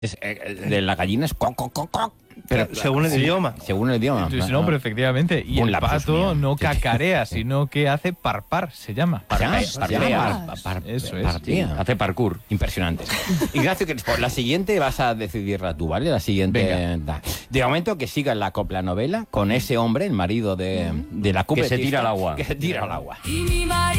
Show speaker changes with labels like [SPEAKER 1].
[SPEAKER 1] De la gallina es coc, coc, coc, coc.
[SPEAKER 2] Pero según el idioma.
[SPEAKER 1] Según el idioma.
[SPEAKER 3] No, pero efectivamente. Y
[SPEAKER 1] Un
[SPEAKER 3] el
[SPEAKER 1] lapsus
[SPEAKER 3] pato
[SPEAKER 1] mío.
[SPEAKER 3] no cacarea, sino que hace parpar, se llama. Eso es.
[SPEAKER 1] Hace parkour. Impresionante. Ignacio, que por la siguiente vas a decidirla tú, ¿vale? La siguiente.
[SPEAKER 3] Venga.
[SPEAKER 1] De momento que siga la copla novela con ese hombre, el marido de la
[SPEAKER 4] Que se tira al agua.
[SPEAKER 1] Que se tira al agua.
[SPEAKER 5] Y mi marido